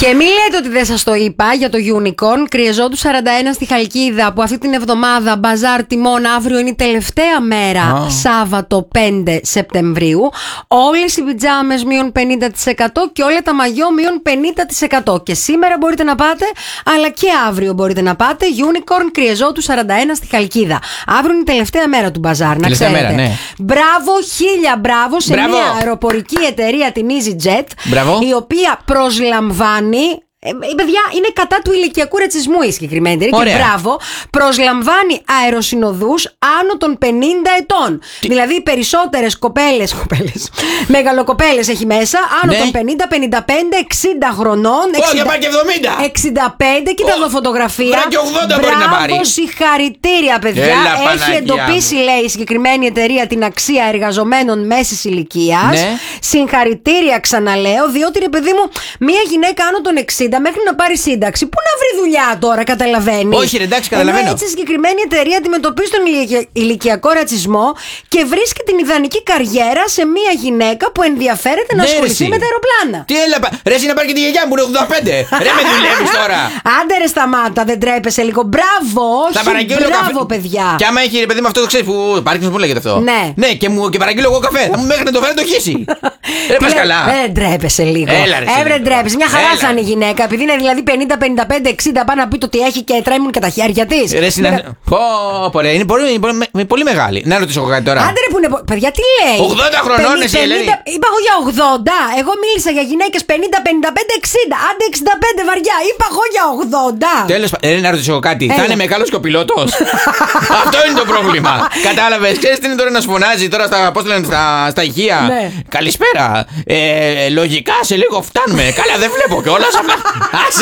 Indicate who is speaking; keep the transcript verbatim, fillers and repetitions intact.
Speaker 1: Και μην λέτε ότι δεν σας το είπα για το Unicorn. Κρυεζό του σαράντα ένα στη Χαλκίδα, που αυτή την εβδομάδα μπαζάρ τιμών. Αύριο είναι η τελευταία μέρα, oh. Σάββατο πέντε Σεπτεμβρίου. Όλες οι πιτζάμες μείον πενήντα τοις εκατό και όλα τα μαγιό μείον πενήντα τοις εκατό. Και σήμερα μπορείτε να πάτε, αλλά και αύριο μπορείτε να πάτε. Unicorn Κρυεζό του σαράντα ένα στη Χαλκίδα. Αύριο είναι η τελευταία μέρα του μπαζάρ, να ξέρετε. Μέρα, ναι. Μπράβο, χίλια μπράβο σε μπράβο. Μια αεροπορική εταιρεία, την EasyJet, μπράβο. Η οποία προσλαμβάνει. Η παιδιά είναι κατά του ηλικιακού ρατσισμού η συγκεκριμένη εταιρεία. Και μπράβο, προσλαμβάνει αεροσυνοδούς άνω των πενήντα ετών. Τι... Δηλαδή περισσότερες κοπέλες, κοπέλες μεγαλοκοπέλες έχει μέσα, άνω ναι. των πενήντα, πενήντα πέντε, εξήντα χρονών.
Speaker 2: Όχι, για πάει και εβδομήντα.
Speaker 1: εξήντα πέντε, κοίτα εδώ φωτογραφία.
Speaker 2: Βρά και ογδόντα μπορεί να πάρει.
Speaker 1: Μπράβο, συγχαρητήρια, παιδιά. Έλα, έχει εντοπίσει, λέει, η συγκεκριμένη εταιρεία την αξία εργαζομένων μέσης ηλικίας. Ναι. Συγχαρητήρια, ξαναλέω, διότι ρε παιδί μου, μία γυναίκα άνω των εξήντα μέχρι να πάρει σύνταξη, πού να βρει δουλειά τώρα, καταλαβαίνει.
Speaker 2: Όχι, ρε, εντάξει, καταλαβαίνω.
Speaker 1: Ενώ έτσι η συγκεκριμένη εταιρεία αντιμετωπίζει τον ηλικιακό ρατσισμό και βρίσκει την ιδανική καριέρα σε μια γυναίκα που ενδιαφέρεται να ασχοληθεί με τα αεροπλάνα.
Speaker 2: Τι έλα, ρε, εσύ να πάρει και τη γιαγιά μου που είναι ογδόντα πέντε. Ρε, με δουλεύει τώρα.
Speaker 1: Άντε, ρε, σταμάτα, δεν τρέπεσαι λίγο. Μπράβο, όχι, μπράβο, παιδιά.
Speaker 2: Και άμα έχει, ρε, παιδί με αυτό το ξέρει που Πάρκινσον, που λέγεται αυτό.
Speaker 1: Ναι.
Speaker 2: Ναι, και μου και παραγγείλω εγώ καφέ. Θα μου μέχρι να το φέρει το χύσει. Ρε, πα καλά.
Speaker 1: Δεν τρέπεσαι λίγο. Έβρε, τρέπεσαι. Μια χαρά θα είναι η γυναίκα. Επειδή είναι δηλαδή πενήντα, πενήντα πέντε, εξήντα, πάνω να πει το ότι έχει και τρέμουν και τα χέρια τη.
Speaker 2: Ρε, συνα... Πω, πω, ρε, είναι πολύ, πολύ, πολύ μεγάλη. Να ρωτήσω εγώ κάτι τώρα.
Speaker 1: Άντε, ρε, που είναι. Παιδιά, τι λέει.
Speaker 2: ογδόντα χρονών εσύ, Ελένη.
Speaker 1: Είπα εγώ για ογδόντα. Εγώ μίλησα για γυναίκες πενήντα, πενήντα πέντε, εξήντα. Άντε, εξήντα πέντε βαριά. Είπα εγώ για ογδόντα.
Speaker 2: Τέλος πάντων, να ρωτήσω εγώ κάτι. Έλα. Θα είναι μεγάλος και ο πιλότος. Αυτό είναι το πρόβλημα. Κατάλαβες. Ξέρεις τι είναι τώρα να σου φωνάζει τώρα στα, πώς λένε, στα, στα ηχεία. Ναι. Καλησπέρα. Ε, λογικά σε λίγο φτάνουμε. Καλά, δεν βλέπω κιόλας. Άσε